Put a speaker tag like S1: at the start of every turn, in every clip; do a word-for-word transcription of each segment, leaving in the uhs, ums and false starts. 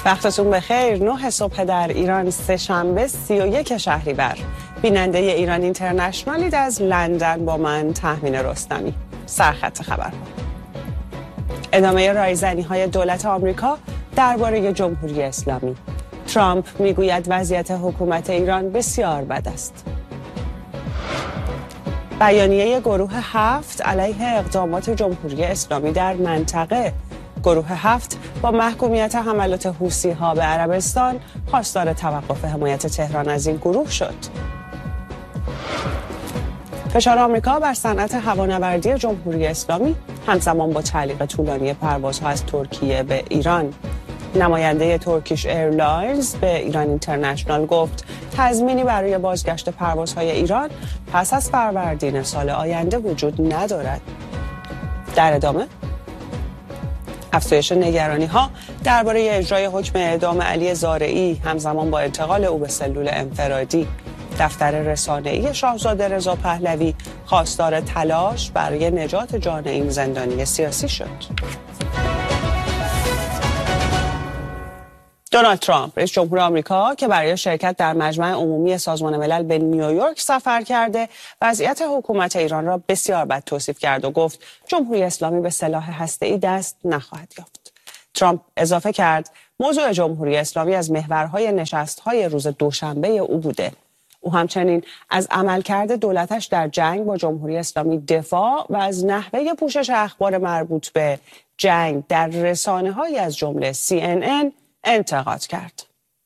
S1: وقتتون بخیر. نه صبح در ایران، سه شنبه سی و یک شهریور. بیننده ایران اینترنشنالید از لندن با من تهمین رستمی. سرخط خبرها. ادامه رایزنی های دولت آمریکا درباره جمهوری اسلامی. ترامپ میگوید وضعیت حکومت ایران بسیار بد است. بیانیه گروه هفت علیه اقدامات جمهوری اسلامی در منطقه. گروه هفت با محکومیت حملات حوثی‌ها به عربستان خواستار توقف حمایت تهران از این گروه شد. فشار آمریکا بر صنعت هوانوردی جمهوری اسلامی همزمان با تعلیق طولانی پروازها از ترکیه به ایران. نماینده ترکیش ایرلاینز به ایران اینترنشنال گفت تضمینی برای بازگشت پروازهای ایران پس از فروردین سال آینده وجود ندارد. در ادامه افزایش نگرانی‌ها درباره اجرای حکم اعدام علی زارعی همزمان با انتقال او به سلول انفرادی. دفتر رسانه‌ای شاهزاده رضا پهلوی خواستار تلاش برای نجات جان این زندانی سیاسی شد. دونالد ترامپ رئیس جمهور آمریکا که برای شرکت در مجمع عمومی سازمان ملل به نیویورک سفر کرده، وضعیت حکومت ایران را بسیار بد توصیف کرد و گفت جمهوری اسلامی به سلاح هسته‌ای دست نخواهد یافت. ترامپ اضافه کرد موضوع جمهوری اسلامی از محورهای نشست‌های روز دوشنبه او بوده. او همچنین از عملکرد دولتش در جنگ با جمهوری اسلامی دفاع و از نحوه پوشش اخبار مربوط به جنگ در رسانه‌های از جمله سی ان ان انتقاد کرد.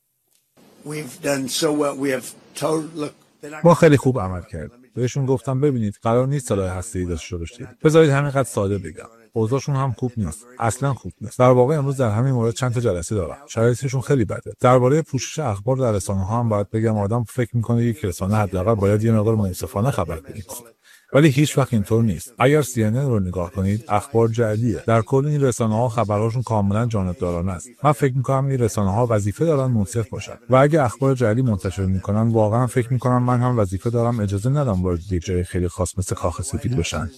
S2: ما خیلی خوب عمل کردیم. بهشون گفتم ببینید قرار نیست سلاح هسته‌ای داشته باشید. بذارید همینقدر ساده بگم. اوضاعشون هم خوب نیست. اصلا خوب نیست. در واقع امروز در همین مورد چند تا جلسه دارم. شرایطشون خیلی بده. درباره پوشش اخبار در رسانه‌ها هم باید بگم آدم فکر می‌کنه یک رسانه حداقل باید یه مقدار منصفانه خبر بده. ولی هیچ وقت اینطور نیست. اگر سی ان ان رو نگاه کنید، اخبار جعلیه. در کل این رسانه‌ها خبرهاشون کاملا جانبدارانه است. من فکر می‌کنم این رسانه‌ها وظیفه دارن منصف باشن. و اگه اخبار جعلی منتشر می‌کنن، واقعا فکر می‌کنم من هم وظیفه دارم اجازه ندم وارد یک جای خیلی خاص مثل کاخ سفید بشن.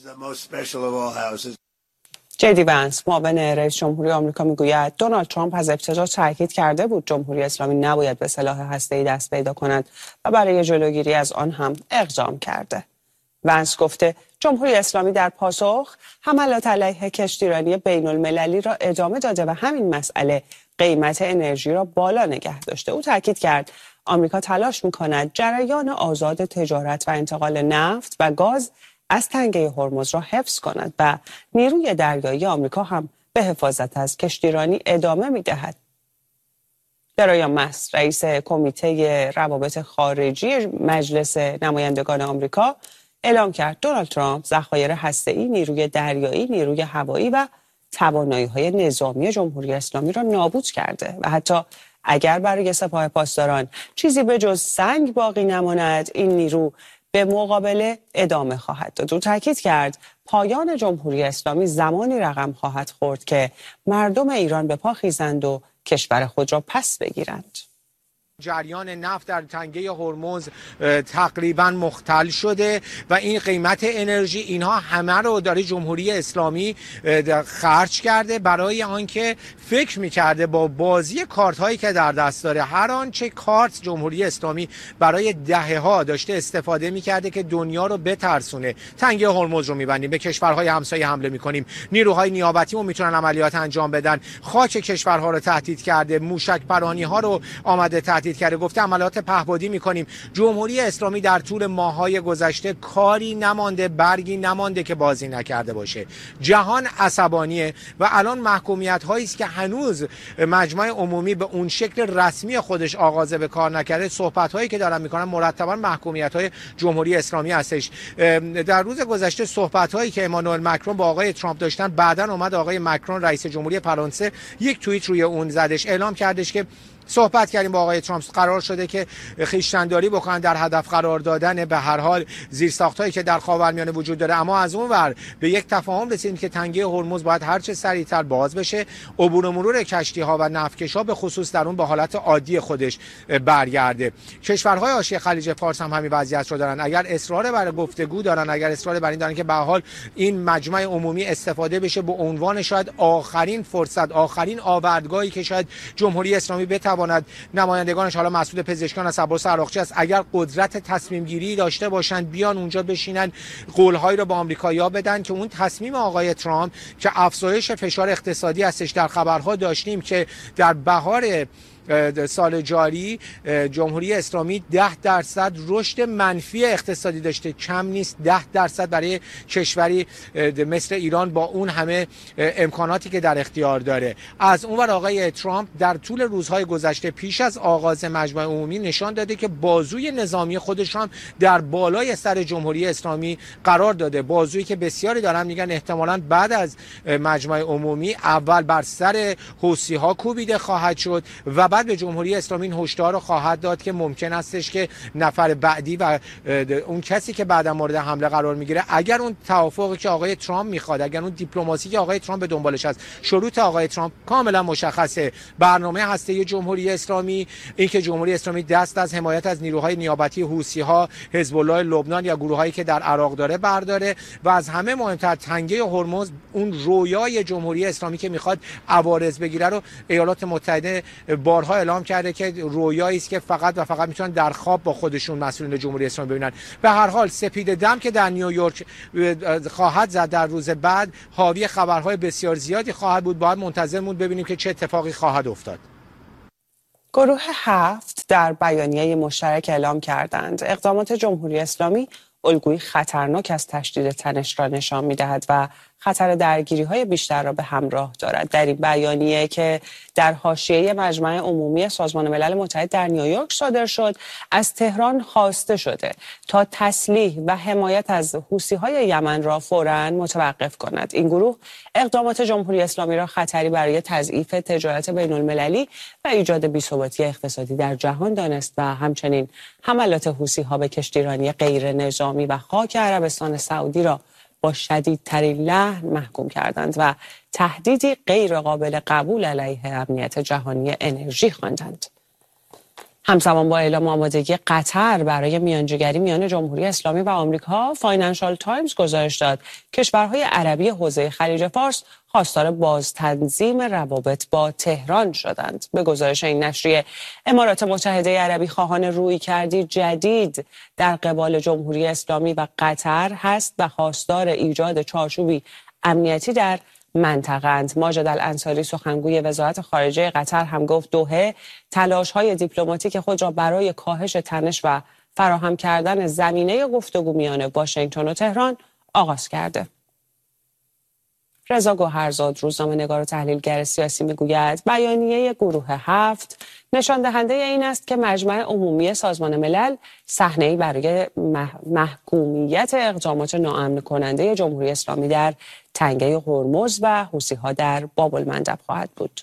S1: جدی وانس معاون رئیس جمهوری آمریکا میگوید دونالد ترامپ از ابتدا تاکید کرده بود جمهوری اسلامی نباید به سلاح هسته‌ای دست پیدا کند و برای جلوگیری از آن هم اقدام کرده. وانس گفته جمهوری اسلامی در پاسخ حملات علیه کشتیرانی بین المللی را ادامه داده و همین مسئله قیمت انرژی را بالا نگه داشته. او تاکید کرد آمریکا تلاش می‌کند جریان آزاد تجارت و انتقال نفت و گاز از تنگه هرمز را حفظ کند و نیروی دریایی آمریکا هم به حفاظت از کشتیرانی ادامه می‌دهد. برایان مس رئیس کمیته روابط خارجی مجلس نمایندگان آمریکا اعلام کرد دونالد ترامپ ذخایر هسته‌ای، نیروی دریایی، نیروی هوایی و توانایی‌های نظامی جمهوری اسلامی را نابود کرده و حتی اگر برای سپاه پاسداران چیزی به جز سنگ باقی نماند، این نیرو به مقابله ادامه خواهد داد. او تاکید کرد پایان جمهوری اسلامی زمانی رقم خواهد خورد که مردم ایران به پا خیزند و کشور خود را پس بگیرند.
S3: جریان نفت در تنگه هرمز تقریبا مختل شده و این قیمت انرژی اینها همه رو داره جمهوری اسلامی خرج کرده برای آنکه فکر می‌کرده با بازی کارت هایی که در دست داره، هر آنچه کارت جمهوری اسلامی برای دهه‌ها داشته استفاده می‌کرده که دنیا رو بترسونه. تنگه هرمز رو می‌بندیم، به کشورهای همسایه حمله می‌کنیم، نیروهای نیابتیمون میتونن عملیات انجام بدن، خاک کشورها رو تهدید کرده، موشک پرانی‌ها رو آمده تهدید کرده، گفته عملیات پهپادی میکنیم. جمهوری اسلامی در طول ماه‌های گذشته کاری نمانده، برگی نمانده که بازی نکرده باشه. جهان عصبانیه و الان محکومیت هایی است که هنوز مجمع عمومی به اون شکل رسمی خودش آغاز به کار نکرده. صحبت هایی که دارن میکنن مرتبا محکومیت های جمهوری اسلامی هستش. در روز گذشته صحبت هایی که امانوئل مکرون با آقای ترامپ داشتن، بعداً اومد آقای مکرون رئیس جمهوری فرانسه یک توییت روی اون زدش، اعلام کردش که صحبت کردیم با آقای ترامپ، قرار شده که خویشتن‌داری بکنن در هدف قرار دادن به هر حال زیرساخت‌هایی که در خاورمیانه وجود داره، اما از اون ور به یک تفاهم رسیدیم که تنگه هرمز باید هر چه سریعتر باز بشه، عبور و مرور کشتی‌ها و نفتکش‌ها به خصوص در اون به حالت عادی خودش برگرده. کشورهای حاشیه خلیج فارس هم همین وضعیت رو دارن. اگر اصرار بر گفتگو دارن، اگر اصرار بر این دارن که به هر حال این مجمع عمومی استفاده بشه به عنوان شاید آخرین فرصت، آخرین آوردگاهی که شاید جمهوری اسلامی بتواند نمایندگانش، حالا مسئول پزشکان از عباس عراقچی است، اگر قدرت تصمیم گیری داشته باشن بیان اونجا بشینن قول‌هایی رو با آمریکایی‌ها بدن که اون تصمیم آقای ترامپ که افزایش فشار اقتصادی هستش، در خبرها داشتیم که در بهار سال جاری جمهوری اسلامی ده درصد رشد منفی اقتصادی داشته، کم نیست. ده درصد برای کشوری مثل ایران با اون همه امکاناتی که در اختیار داره. از اونور آقای ترامپ در طول روزهای گذشته پیش از آغاز مجمع عمومی نشان داده که بازوی نظامی خودش هم در بالای سر جمهوری اسلامی قرار داده، بازویی که بسیاری دارن میگن احتمالاً بعد از مجمع عمومی اول بر سر حوثی‌ها کوبیده خواهد شد و بعد به جمهوری اسلامی این هشدار رو خواهد داد که ممکن استش که نفر بعدی و اون کسی که بعدا مورد حمله قرار میگیره، اگر اون توافقی که آقای ترامپ میخواد، اگر اون دیپلماسی که آقای ترامپ به دنبالش است، شروط آقای ترامپ کاملا مشخصه. برنامه هسته جمهوری اسلامی این که جمهوری اسلامی دست از حمایت از نیروهای نیابتی حوثی‌ها، حزب الله لبنان یا گروهایی که در عراق داره برداره و از همه مهمتر تنگه هرمز، اون رویای جمهوری اسلامی که میخواد عوارض بگیره رو ایالات متحده بارها اعلام کرده که رویایی است که فقط و فقط میتونن در خواب با خودشون مسئولین جمهوری اسلامی ببینن. به هر حال سپید دم که در نیویورک خواهد زد در روز بعد حاوی خبرهای بسیار زیادی خواهد بود. باید منتظر موند ببینیم که چه اتفاقی خواهد افتاد.
S1: گروه هفت در بیانیه مشترک اعلام کردند اقدامات جمهوری اسلامی الگویی خطرناک از تشدید تنش را نشان می‌دهد و خطر درگیری‌های بیشتر را به همراه دارد. در این بیانیه که در حاشیه مجمع عمومی سازمان ملل متحد در نیویورک صادر شد، از تهران خواسته شده تا تسلیح و حمایت از حوثی‌های یمن را فوراً متوقف کند. این گروه اقدامات جمهوری اسلامی را خطری برای تضعیف تجارت بین‌المللی و ایجاد بی‌ثباتی اقتصادی در جهان دانست و همچنین حملات حوثی‌ها به کشتیرانی غیر نظامی و خاک عربستان سعودی را با شدیدترین لحن محکوم کردند و تهدیدی غیر قابل قبول علیه امنیت جهانی انرژی خواندند. همزمان با اعلام آمادگی قطر برای میانجیگری میان جمهوری اسلامی و آمریکا، فاینانشال تایمز گزارش داد کشورهای عربی حوزه خلیج فارس خواستار بازتنظیم روابط با تهران شدند. به گزارش این نشریه، امارات متحده عربی خواهان رویکردی جدید در قبال جمهوری اسلامی و قطر هست و خواستار ایجاد چارچوبی امنیتی در منطقه‌اند. ماجد الانصاری سخنگوی وزارت خارجه قطر هم گفت دوحه تلاش‌های دیپلماتیک خود را برای کاهش تنش و فراهم کردن زمینه گفتگو میان واشنگتن و تهران آغاز کرده. رضا گوهرزاد، روزنامه‌نگار و تحلیلگر سیاسی، میگوید بیانیه گروه هفت نشان دهنده این است که مجمع عمومی سازمان ملل صحنه‌ای برای محکومیت اقدامات ناامن کننده جمهوری اسلامی در تنگه هرمز و حوثی‌ها در باب المندب خواهد بود.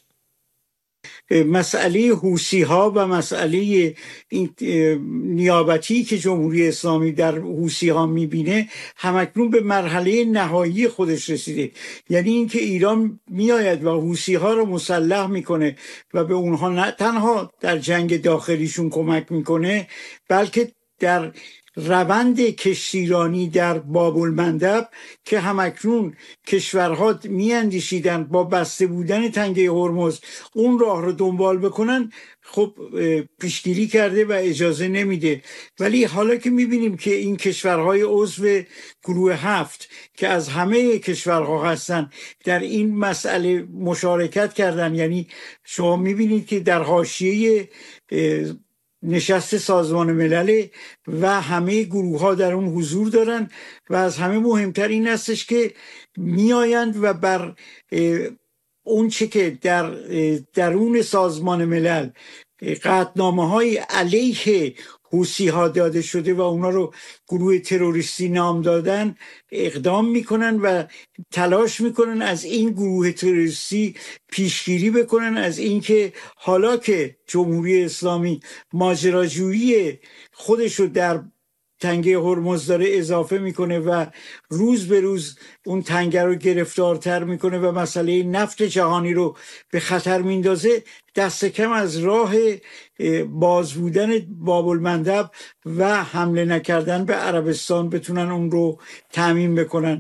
S4: مسئله حوثی‌ها و مسئله این نیابتی که جمهوری اسلامی در حوثی‌ها می‌بینه همکنون به مرحله نهایی خودش رسیده. یعنی اینکه ایران میآید و حوثی‌ها رو مسلح میکنه و به اونها نه تنها در جنگ داخلیشون کمک میکنه، بلکه در روند کشتیرانی در باب المندب که همکنون کشورها میاندیشیدند با بسته بودن تنگه هرمز اون راه رو دنبال بکنن، خب پیشگیری کرده و اجازه نمیده. ولی حالا که میبینیم که این کشورهای عضو گروه هفت که از همه کشورها هستن در این مسئله مشارکت کردن، یعنی شما میبینید که در حاشیه نشست سازمان ملل و همه گروه ها در اون حضور دارن و از همه مهمتر این هستش که میآیند و بر اون چه که در درون سازمان ملل قطعنامه های علیه حوثی ها داده شده و اونا رو گروه تروریستی نام دادن اقدام میکنن و تلاش میکنن از این گروه تروریستی پیشگیری بکنن از اینکه حالا که جمهوری اسلامی ماجراجویی خودش رو در تنگه هرمز داره اضافه میکنه و روز به روز اون تنگه رو گرفتارتر میکنه و مسئله نفت جهانی رو به خطر میندازه، دست کم از راه باز بودن باب المندب و حمله نکردن به عربستان بتونن اون رو تامین بکنن.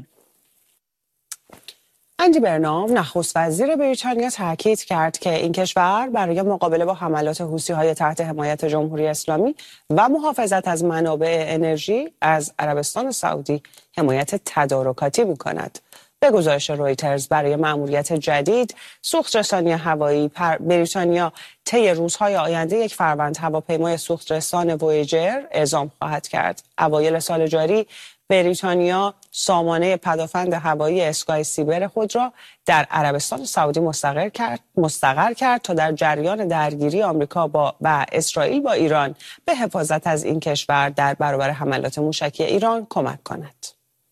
S1: اندی برنام نخست وزیر بریتانیا تاکید کرد که این کشور برای مقابله با حملات حوثی‌های تحت حمایت جمهوری اسلامی و محافظت از منابع انرژی از عربستان سعودی حمایت تدارکاتی می‌کند. به گزارش رویترز برای مأموریت جدید سوخترسانی هوایی بریتانیا طی روزهای آینده یک فروند هواپیمای سوخترسان وویجر اعزام خواهد کرد. اوایل سال جاری بریتانیا سامانه پدافند هوایی اسکای سیبر خود را در عربستان سعودی مستقر کرد مستقر کرد تا در جریان درگیری آمریکا با و اسرائیل با ایران به حفاظت از این کشور در برابر حملات موشکی ایران کمک کند.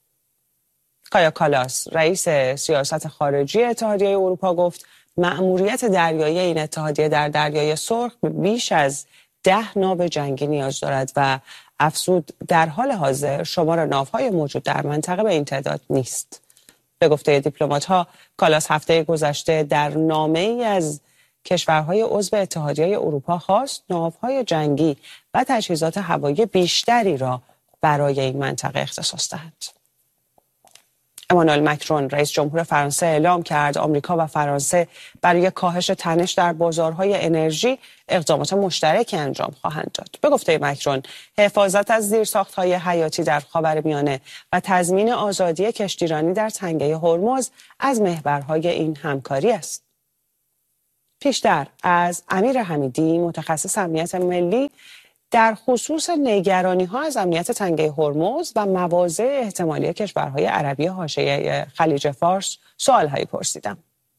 S1: کایا کالاس رئیس سیاست خارجی اتحادیه اروپا گفت مأموریت دریایی این اتحادیه در دریای سرخ بیش از ده ناو جنگی نیاز دارد و افزود در حال حاضر شمار ناوهای موجود در منطقه به این تعداد نیست. به گفته دیپلمات‌ها کالاس هفته گذشته در نامه‌ای از کشورهای عضو اتحادیه اروپا خواست ناوهای جنگی و تجهیزات هوایی بیشتری را برای این منطقه اختصاص دهند. امانوئل مکرون رئیس جمهور فرانسه اعلام کرد آمریکا و فرانسه برای کاهش تنش در بازارهای انرژی اقدامات مشترکی انجام خواهند داد. به گفته مکرون حفاظت از زیرساخت‌های حیاتی در خاورمیانه و تضمین آزادی کشتیرانی در تنگه هرمز از محورهای این همکاری است. پیشتر از امیر حمیدی متخصص امنیت ملی در خصوص نگرانی‌ها از امنیت تنگه هرمز و مواضع احتمالی کشورهای عربی حاشیه خلیج فارس سوال‌هایی پرسیدم.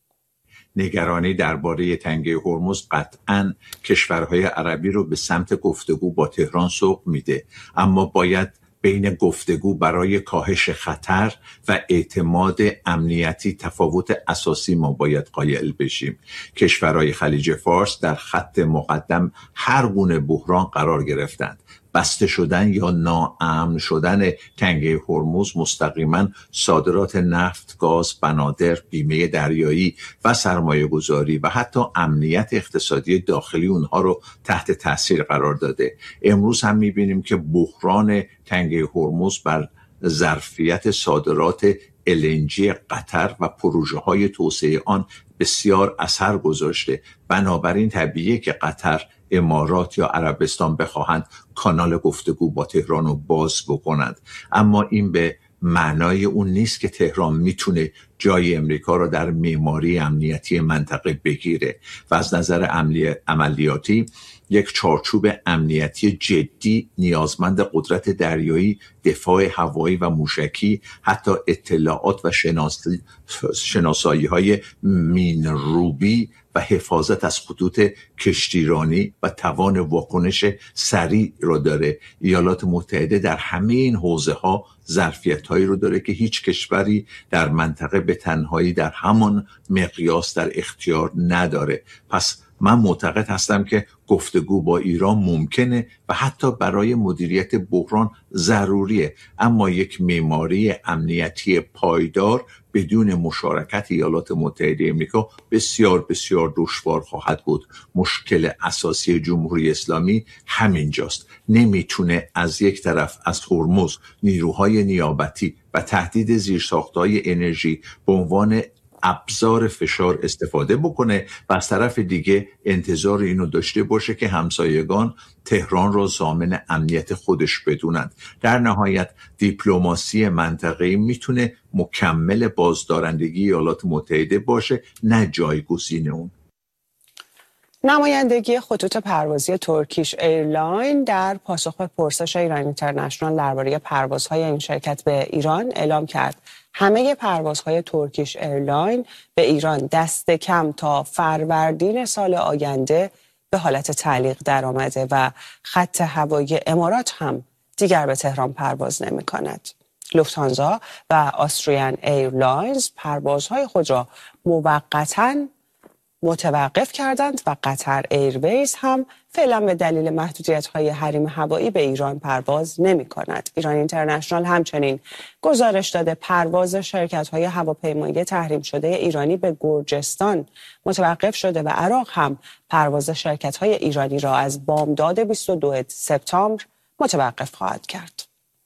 S5: نگرانی درباره تنگه هرمز قطعاً کشورهای عربی رو به سمت گفتگو با تهران سوق میده، اما باید بین گفتگو برای کاهش خطر و اعتماد امنیتی تفاوت اساسی ما باید قائل بشیم. کشورهای خلیج فارس در خط مقدم هر گونه بحران قرار گرفتند. بسته شدن یا ناامن شدن تنگه هرمز مستقیما صادرات نفت، گاز، بنادر، بیمه دریایی و سرمایه گذاری و حتی امنیت اقتصادی داخلی اونها رو تحت تاثیر قرار داده. امروز هم میبینیم که بحران تنگه هرمز بر ظرفیت صادرات ال ان جی قطر و پروژه های توسعه آن بسیار اثر گذاشته. بنابراین طبیعیه که قطر، امارات یا عربستان بخواهند کانال گفتگو با تهران رو باز بکنند، اما این به معنای اون نیست که تهران میتونه جای امریکا رو در معماری امنیتی منطقه بگیره و از نظر عملیاتی یک چارچوب امنیتی جدی نیازمند قدرت دریایی، دفاع هوایی و موشکی، حتی اطلاعات و شناسی شناسایی های مین‌روبی و حفاظت از خطوط کشتیرانی و توان واکنش سریع رو داره. ایالات متحده در همه این حوزه ها ظرفیت هایی رو داره که هیچ کشوری در منطقه به تنهایی در همان مقیاس در اختیار نداره. پس من معتقد هستم که گفتگو با ایران ممکنه و حتی برای مدیریت بحران ضروریه، اما یک معماری امنیتی پایدار بدون مشارکت ایالات متحده آمریکا بسیار بسیار دشوار خواهد بود. مشکل اساسی جمهوری اسلامی همینجاست. نمیتونه از یک طرف از هرمز نیروهای نیابتی و تهدید زیرساخت‌های انرژی به عنوان ابزار فشار استفاده بکنه و از طرف دیگه انتظار اینو داشته باشه که همسایگان تهران را ضامن امنیت خودش بدونند. در نهایت دیپلماسی منطقه‌ای میتونه مکمل بازدارندگی ایالات متحده باشه، نه جایگزین اون.
S1: نمایندگی خطوط پروازی ترکیش ایرلاین در پاسخ به پرسش ایران اینترنشنال درباره پروازهای این شرکت به ایران اعلام کرد همه پروازهای ترکیش ایرلاین به ایران دست کم تا فروردین سال آینده به حالت تعلیق در آمده و خط هوایی امارات هم دیگر به تهران پرواز نمی کند. لوفتانزا و آستریان ایرلاینز پروازهای خود را موقتاً متوقف کردند و قطر ایرویز هم فعلا به دلیل محدودیت‌های حریم هوایی به ایران پرواز نمی‌کند. ایران اینترنشنال همچنین گزارش داده پرواز شرکت‌های هواپیمایی تحریم شده ایرانی به گرجستان متوقف شده و عراق هم پرواز شرکت‌های ایرانی را از بامداد بیست و دوم سپتامبر متوقف خواهد کرد.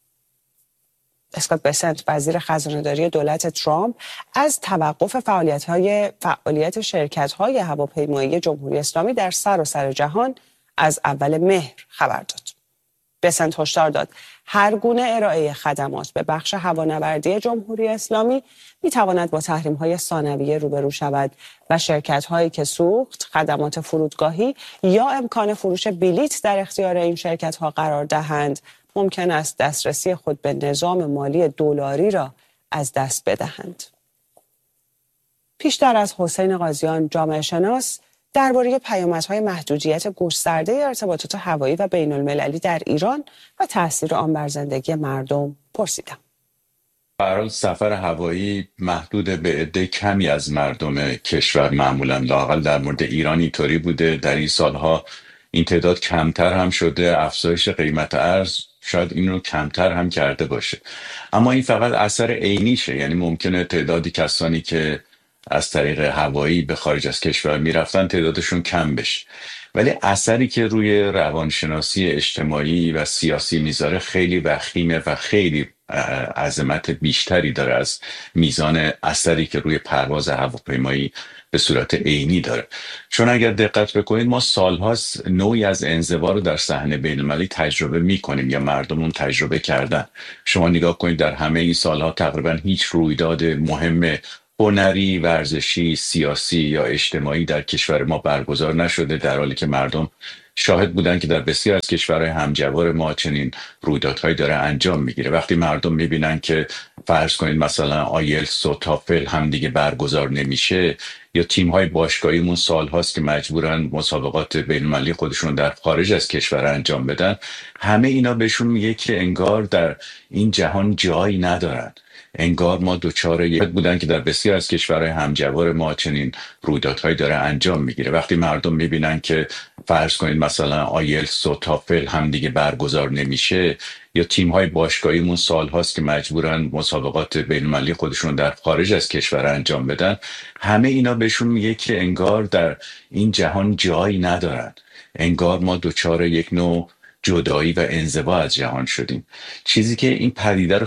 S1: اسکات بسنت وزیر خزانه‌داری دولت ترامپ از توقف فعالیت‌های فعالیت شرکت‌های هواپیمایی جمهوری اسلامی در سراسر جهان از اول مهر خبر داد. بسنت هشدار داد هر گونه ارائه خدمات به بخش هوانوردی جمهوری اسلامی می‌تواند با تحریم‌های ثانویه روبرو شود و شرکت‌هایی که سوخت، خدمات فرودگاهی یا امکان فروش بلیط در اختیار این شرکت‌ها قرار دهند ممکن است دسترسی خود به نظام مالی دلاری را از دست بدهند. پیشتر از حسین قاضیان جامعه شناس درباره پیامدهای محدودیت گسترده ارتباطات هوایی و بین المللی در ایران و تاثیر آن بر زندگی مردم پرسیدم.
S6: به هر حال سفر هوایی محدود به عده کمی از مردم کشور معمولا، لااقل در مورد ایران اینطوری بوده. در این سالها این تعداد کمتر هم شده، افزایش قیمت ارز شاید این رو کمتر هم کرده باشه، اما این فقط اثر عینیشه. یعنی ممکنه تعدادی کسانی که از طریق هوایی به خارج از کشور میرفتن تعدادشون کم بشه، ولی اثری که روی روانشناسی اجتماعی و سیاسی میذاره خیلی وخیمه و خیلی عظمت بیشتری داره از میزان اثری که روی پرواز هواپیمایی به صورت عینی داره. چون اگر دقت بکنید ما سالهاست نوعی از انزوا رو در صحنه بین‌المللی تجربه میکنیم یا مردمون تجربه کردن. شما نگاه کنید در همه این سالها تقریبا هیچ رویداد مهم هنری، ورزشی، سیاسی یا اجتماعی در کشور ما برگزار نشده، در حالی که مردم شاهد بودن که در بسیار از کشورهای همجوار ما چنین رویدادهایی داره انجام میگیره. وقتی مردم میبینن که فرض کنید مثلا آیلتس و تافل هم دیگه برگزار نمیشه، یا تیم‌های باشگاهیمون سال‌هاست که مجبورن مسابقات بین‌المللی خودشون در خارج از کشور انجام بدن، همه اینا بهشون میگه که انگار در این جهان جایی ندارن، انگار ما دوچار یک بودن که در بسیار از کشورهای همجوار ما چنین رویدادهایی داره انجام میگیره. وقتی مردم میبینن که فرض کنید مثلا آیلتس و تافل هم دیگه برگزار نمیشه، یا تیم‌های باشگاهیمون سال‌هاست که مجبورن مسابقات بین‌المللی خودشون در خارج از کشور انجام بدن، همه اینا بهشون میگه که انگار در این جهان جایی ندارن، انگار ما دوچار یک نوع جدایی و انزوا از جهان شدیم. چیزی که این پدیده رو